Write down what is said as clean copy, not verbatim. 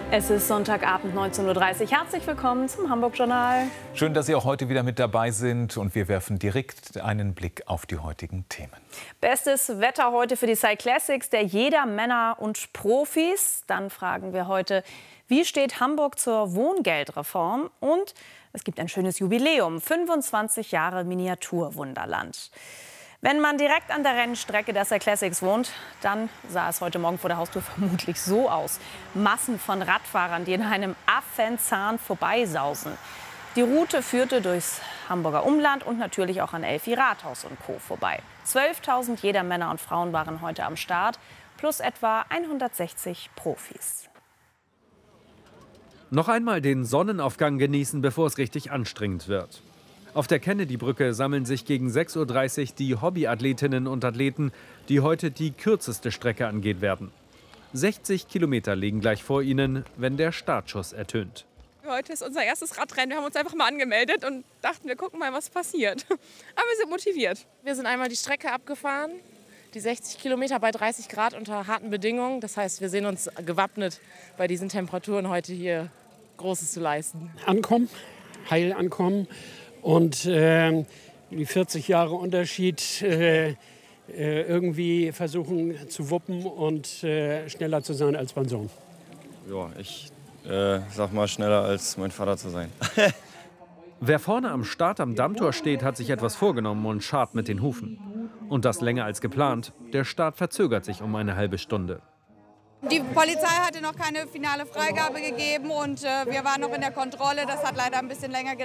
Es ist Sonntagabend 19:30 Uhr. Herzlich willkommen zum Hamburg-Journal. Schön, dass Sie auch heute wieder mit dabei sind. Und wir werfen direkt einen Blick auf die heutigen Themen. Bestes Wetter heute für die Cyclassics der Jedermänner und Profis. Dann fragen wir heute, wie steht Hamburg zur Wohngeldreform? Und es gibt ein schönes Jubiläum, 25 Jahre Miniaturwunderland. Wenn man direkt an der Rennstrecke der Cyclassics wohnt, dann sah es heute Morgen vor der Haustür vermutlich so aus. Massen von Radfahrern, die in einem Affenzahn vorbeisausen. Die Route führte durchs Hamburger Umland und natürlich auch an Elfi Rathaus und Co. vorbei. 12.000 Jedermänner und Frauen waren heute am Start, plus etwa 160 Profis. Noch einmal den Sonnenaufgang genießen, bevor es richtig anstrengend wird. Auf der Kennedy-Brücke sammeln sich gegen 6:30 Uhr die Hobbyathletinnen und Athleten, die heute die kürzeste Strecke angehen werden. 60 Kilometer liegen gleich vor ihnen, wenn der Startschuss ertönt. Heute ist unser erstes Radrennen. Wir haben uns einfach mal angemeldet und dachten, wir gucken mal, was passiert. Aber wir sind motiviert. Wir sind einmal die Strecke abgefahren, die 60 Kilometer bei 30 Grad unter harten Bedingungen. Das heißt, wir sehen uns gewappnet, bei diesen Temperaturen heute hier Großes zu leisten. Ankommen, heil ankommen. Und die 40 Jahre Unterschied irgendwie versuchen zu wuppen und schneller zu sein als mein Sohn. Ja, ich sag mal schneller als mein Vater zu sein. Wer vorne am Start am Dammtor steht, hat sich etwas vorgenommen und scharrt mit den Hufen. Und das länger als geplant. Der Start verzögert sich um eine halbe Stunde. Die Polizei hatte noch keine finale Freigabe gegeben und wir waren noch in der Kontrolle. Das hat leider ein bisschen länger gedauert.